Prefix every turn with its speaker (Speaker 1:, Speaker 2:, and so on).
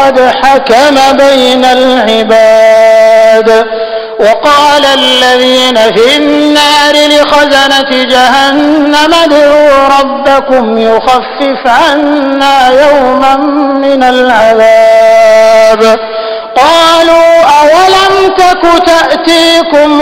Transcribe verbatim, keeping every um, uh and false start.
Speaker 1: وقد حكم بين العباد. وقال الذين في النار لخزنة جهنم ادعوا ربكم يخفف عنا يوما من العذاب. قالوا أولم تك تأتيكم